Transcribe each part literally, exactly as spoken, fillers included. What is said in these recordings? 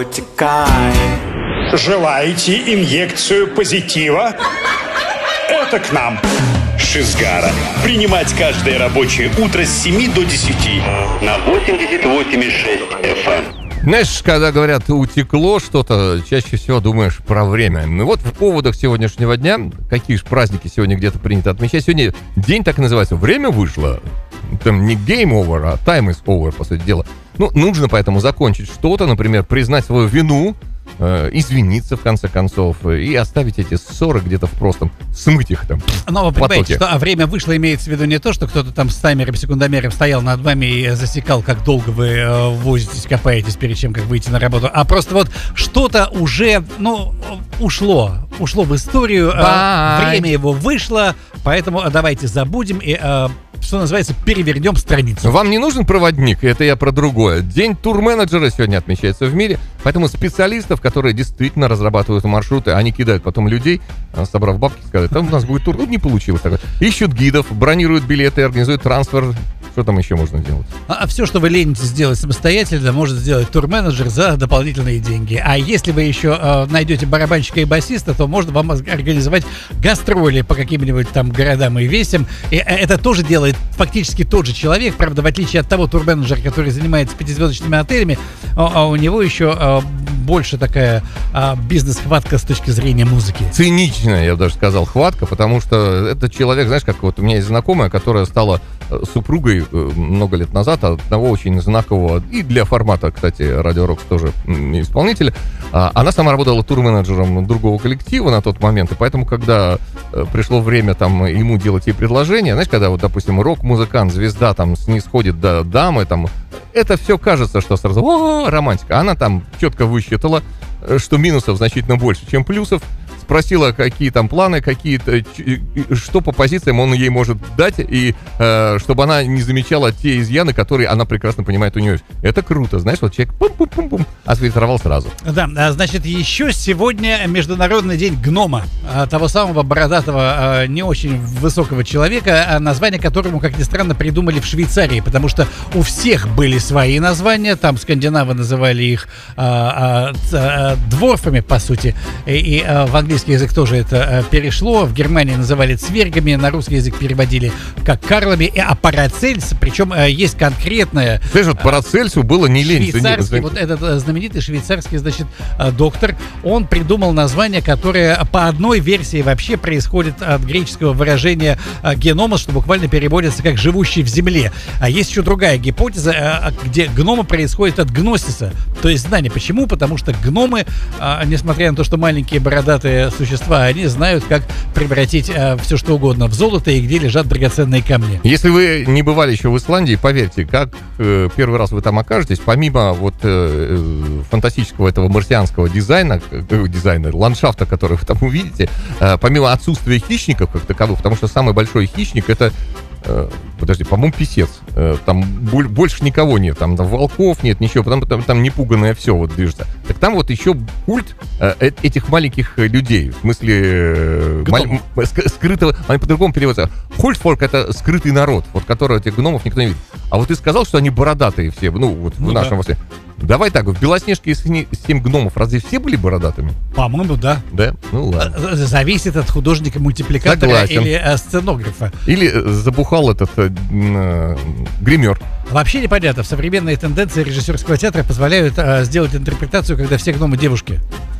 Желаете инъекцию позитива? Это к нам. Шизгара. Принимать каждое рабочее утро с семи до десяти на восемьдесят восемь и шесть эф эм. Знаешь, когда говорят «утекло что-то», чаще всего думаешь про время. Ну вот в поводах сегодняшнего дня, какие же праздники сегодня где-то принято отмечать. Сегодня день так и называется «Время вышло». Там не game over, а time is over, по сути дела. Ну, нужно поэтому закончить что-то, например, признать свою вину, э, извиниться, в конце концов, и оставить эти ссоры где-то в простом, смыть их там. Но вы понимаете, что время вышло, имеется в виду не то, что кто-то там с таймером, секундомером стоял над вами и засекал, как долго вы э, возитесь, копаетесь перед чем, как выйти на работу, а просто вот что-то уже, ну, ушло, ушло в историю, э, время его вышло, поэтому давайте забудем и... Э, что называется, перевернем страницу. Вам не нужен проводник, это я про другое. День турменеджера сегодня отмечается в мире, поэтому специалистов, которые действительно разрабатывают маршруты, они кидают потом людей, собрав бабки, сказать, там у нас будет тур, ну не получилось такое. Ищут гидов, бронируют билеты, организуют трансфер. Что там еще можно сделать? А, а все, что вы ленитесь сделать самостоятельно, может сделать турменеджер за дополнительные деньги. А если вы еще э, найдете барабанщика и басиста, то можно вам организовать гастроли по каким-нибудь там городам и весям. И э, это тоже делает фактически тот же человек. Правда, в отличие от того турменеджера, который занимается пятизвездочными отелями, а, а у него еще э, больше такая э, бизнес-хватка с точки зрения музыки. Циничная, я бы даже сказал, хватка, потому что этот человек, знаешь, как вот у меня есть знакомая, которая стала супругой много лет назад одного очень знакового, и для формата, кстати, Радио Рокс тоже исполнителя. Она сама работала турменеджером другого коллектива на тот момент, и поэтому, когда пришло время там ему делать ей предложение, знаешь, когда вот, допустим, рок-музыкант, звезда там снисходит до дамы, там, это все кажется, что сразу о, романтика. Она там четко высчитала, что минусов значительно больше, чем плюсов. Спросила, какие там планы, какие-то, что по позициям он ей может дать, и э, чтобы она не замечала те изъяны, которые она прекрасно понимает у нее. Это круто, знаешь, вот человек пум-пум-пум-пум отфильтровал сразу. Да, значит, еще сегодня Международный день гнома, того самого бородатого, не очень высокого человека, название которому, как ни странно, придумали в Швейцарии, потому что у всех были свои названия, там скандинавы называли их а, а, а, дворфами, по сути, и, и а, в английском язык тоже это перешло. В Германии называли цвергами, на русский язык переводили как карлами, а Парацельс, причем есть конкретное... Знаешь, вот Парацельсу было не лень. Швейцарский, вот этот знаменитый швейцарский, значит, доктор, он придумал название, которое по одной версии вообще происходит от греческого выражения геномос, что буквально переводится как «живущий в земле». А есть еще другая гипотеза, где гнома происходит от гносиса, то есть знание. Почему? Потому что гномы, несмотря на то, что маленькие бородатые существа, они знают, как превратить э, все что угодно в золото и где лежат драгоценные камни. Если вы не бывали еще в Исландии, поверьте, как э, первый раз вы там окажетесь, помимо вот э, фантастического этого марсианского дизайна, э, дизайна, ландшафта, который вы там увидите, э, помимо отсутствия хищников как таковых, потому что самый большой хищник — это подожди, по-моему, писец. Там больше никого нет. Там волков нет, ничего. Потому там, там непуганное все вот движется. Так там вот еще культ этих маленьких людей. В смысле маль... скрытого... Они по-другому переводятся. Хольтфорк — это скрытый народ, вот которого этих гномов никто не видит. А вот ты сказал, что они бородатые все. Ну, вот ну, в нашем да. Давай так, в Белоснежке семь гномов разве все были бородатыми? По-моему, да. Да? Ну ладно. Зависит от художника-мультипликатора Согласен. или э, сценографа. Или забухал этот э, э, гример. Вообще непонятно. Современные тенденции режиссерского театра позволяют э, сделать интерпретацию, когда все гномы девушки.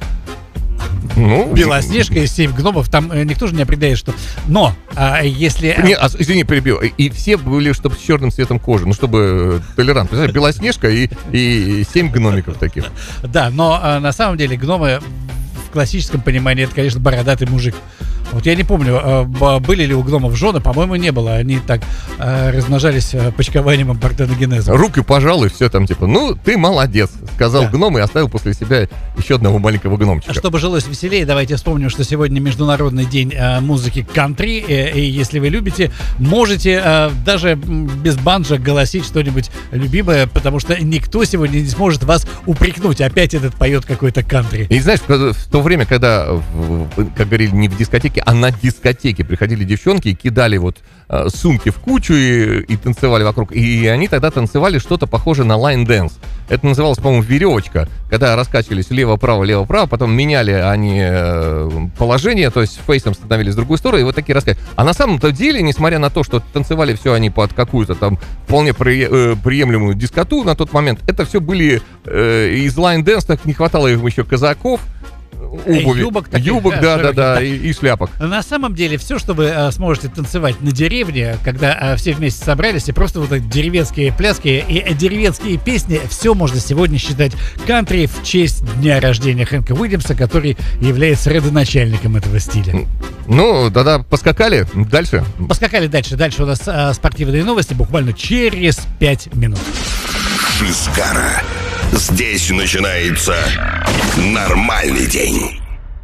Ну, Белоснежка и семь гномов, там э, никто же не определяет, что... Но, а, если... Не, а, извини, перебил. И все были, чтобы с черным цветом кожи, ну, чтобы толерантно. Представляешь, Белоснежка и, и семь гномиков таких. Да, но а, на самом деле гномы в классическом понимании это, конечно, бородатый мужик. Вот я не помню, были ли у гномов жены, по-моему, не было. Они так э, размножались почкованием и партеногенезом. Руки пожал, и все там типа, ну, ты молодец, сказал да. гном и оставил после себя еще одного маленького гномчика. Чтобы жилось веселее, давайте вспомним, что сегодня Международный день э, музыки кантри. И, и если вы любите, можете э, даже без банджа голосить что-нибудь любимое, потому что никто сегодня не сможет вас упрекнуть. Опять этот поет какой-то кантри. И знаешь, в то время, когда, как говорили, не в дискотеке, дискотеке, а на дискотеке приходили девчонки и кидали вот э, сумки в кучу и, и танцевали вокруг. И они тогда танцевали что-то похожее на лайн-дэнс. Это называлось, по-моему, веревочка, когда раскачивались лево-право, лево-право, потом меняли они э, положение, то есть фейсом становились в другую сторону, и вот такие раскачивались. А на самом-то деле, несмотря на то, что танцевали все они под какую-то там вполне при, э, приемлемую дискоту на тот момент, это все были э, из лайн-дэнс, так не хватало им еще казаков, обуви, юбок, таких, юбок, да, да, да, да, и, и шляпок. На самом деле, все, что вы а, сможете танцевать на деревне, когда а, все вместе собрались, и просто вот так деревенские пляски и а, деревенские песни, все можно сегодня считать кантри в честь дня рождения Хэнка Уильямса, который является родоначальником этого стиля. Ну, тогда поскакали дальше. Поскакали дальше. Дальше у нас а, спортивные новости буквально через пять минут. Шизгара. Здесь начинается нормальный день.